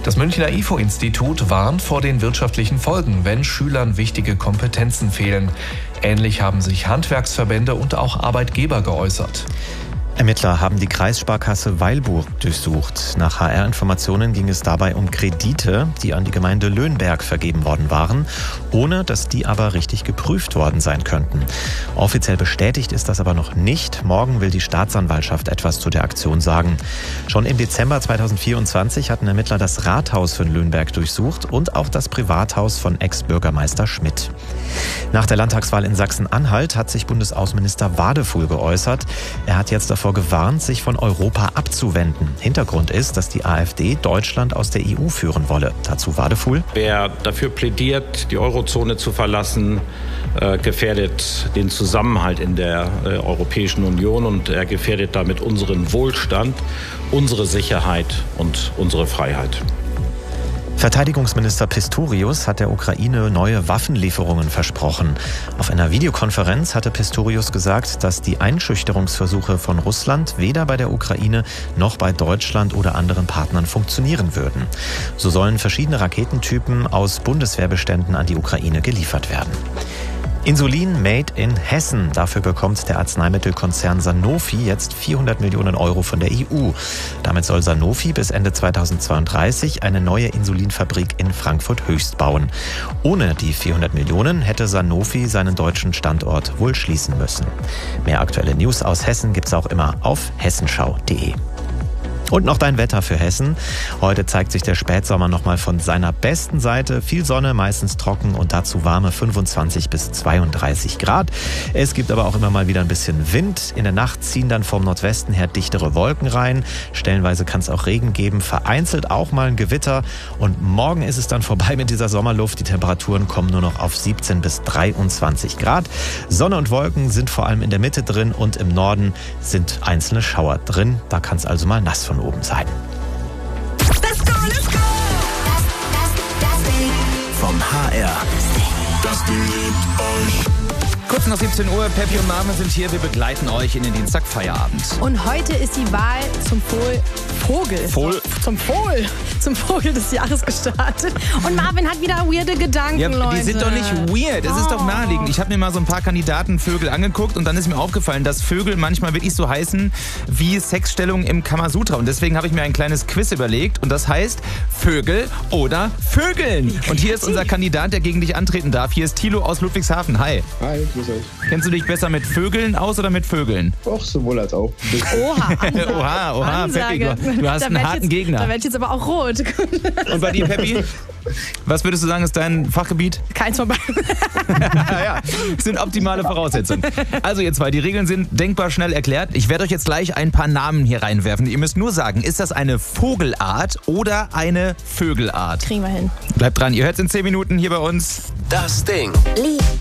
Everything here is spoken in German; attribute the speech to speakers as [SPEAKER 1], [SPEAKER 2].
[SPEAKER 1] Das Münchner IFO-Institut warnt vor den wirtschaftlichen Folgen, wenn Schülern wichtige Kompetenzen fehlen. Ähnlich haben sich Handwerksverbände und auch Arbeitgeber geäußert.
[SPEAKER 2] Ermittler haben die Kreissparkasse Weilburg durchsucht. Nach HR-Informationen ging es dabei um Kredite, die an die Gemeinde Löhnberg vergeben worden waren, ohne dass die aber richtig geprüft worden sein könnten. Offiziell bestätigt ist das aber noch nicht. Morgen will die Staatsanwaltschaft etwas zu der Aktion sagen. Schon im Dezember 2024 hatten Ermittler das Rathaus von Löhnberg durchsucht und auch das Privathaus von Ex-Bürgermeister Schmidt. Nach der Landtagswahl in Sachsen-Anhalt hat sich Bundesaußenminister Wadefuhl geäußert. Er hat jetzt davor gewarnt, sich von Europa abzuwenden. Hintergrund ist, dass die AfD Deutschland aus der EU führen wolle. Dazu Wadefuhl.
[SPEAKER 3] Wer dafür plädiert, die Eurozone zu verlassen, gefährdet den Zusammenhalt in der Europäischen Union und er gefährdet damit unseren Wohlstand, unsere Sicherheit und unsere Freiheit.
[SPEAKER 2] Verteidigungsminister Pistorius hat der Ukraine neue Waffenlieferungen versprochen. Auf einer Videokonferenz hatte Pistorius gesagt, dass die Einschüchterungsversuche von Russland weder bei der Ukraine noch bei Deutschland oder anderen Partnern funktionieren würden. So sollen verschiedene Raketentypen aus Bundeswehrbeständen an die Ukraine geliefert werden. Insulin made in Hessen. Dafür bekommt der Arzneimittelkonzern Sanofi jetzt 400 Millionen Euro von der EU. Damit soll Sanofi bis Ende 2032 eine neue Insulinfabrik in Frankfurt-Höchst bauen. Ohne die 400 Millionen hätte Sanofi seinen deutschen Standort wohl schließen müssen. Mehr aktuelle News aus Hessen gibt's auch immer auf hessenschau.de. Und noch dein Wetter für Hessen. Heute zeigt sich der Spätsommer nochmal von seiner besten Seite. Viel Sonne, meistens trocken und dazu warme 25 bis 32 Grad. Es gibt aber auch immer mal wieder ein bisschen Wind. In der Nacht ziehen dann vom Nordwesten her dichtere Wolken rein. Stellenweise kann es auch Regen geben, vereinzelt auch mal ein Gewitter. Und morgen ist es dann vorbei mit dieser Sommerluft. Die Temperaturen kommen nur noch auf 17 bis 23 Grad. Sonne und Wolken sind vor allem in der Mitte drin und im Norden sind einzelne Schauer drin. Da kann es also mal nass von oben sein.
[SPEAKER 4] Let's go, let's go! Das Ding.
[SPEAKER 5] Vom HR.
[SPEAKER 4] Das Ding liebt euch.
[SPEAKER 5] Kurz nach 17 Uhr, Peppi und Marvin sind hier. Wir begleiten euch in den Dienstagfeierabend.
[SPEAKER 6] Und heute ist die Wahl zum Vogel des Jahres gestartet. Und Marvin hat wieder weirde Gedanken,
[SPEAKER 5] Ja,
[SPEAKER 6] Leute.
[SPEAKER 5] die sind doch nicht weird. Es ist doch naheliegend. Ich habe mir mal so ein paar Kandidatenvögel angeguckt und dann ist mir aufgefallen, dass Vögel manchmal wirklich so heißen wie Sexstellungen im Kamasutra. Und deswegen habe ich mir ein kleines Quiz überlegt und das heißt Vögel oder Vögeln. Und hier ist unser Kandidat, der gegen dich antreten darf. Hier ist Thilo aus Ludwigshafen. Hi.
[SPEAKER 7] Hi, grüß euch.
[SPEAKER 5] Kennst du dich besser mit Vögeln aus oder mit Vögeln?
[SPEAKER 7] Auch sowohl als auch.
[SPEAKER 6] Oha, Ansage.
[SPEAKER 5] Oha, Peppi, du hast einen harten Gegner.
[SPEAKER 6] Da werde ich jetzt aber auch rot.
[SPEAKER 5] Und bei dir, Peppi? Was würdest du sagen, ist dein Fachgebiet?
[SPEAKER 6] Keins vorbei.
[SPEAKER 5] Ja, sind optimale Voraussetzungen. Also ihr zwei, die Regeln sind denkbar schnell erklärt. Ich werde euch jetzt gleich ein paar Namen hier reinwerfen. Ihr müsst nur sagen, ist das eine Vogelart oder eine Vögelart?
[SPEAKER 6] Kriegen wir hin.
[SPEAKER 5] Bleibt dran, ihr hört es in 10 Minuten hier bei uns.
[SPEAKER 4] Das Ding.
[SPEAKER 6] Lieb